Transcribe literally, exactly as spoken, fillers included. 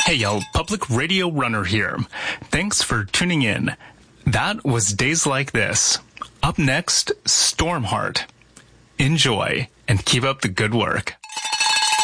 Hey y'all, Public Radio Runner here. Thanks for tuning in. That was Days Like This. Up next, Stormheart. Enjoy and keep up the good work.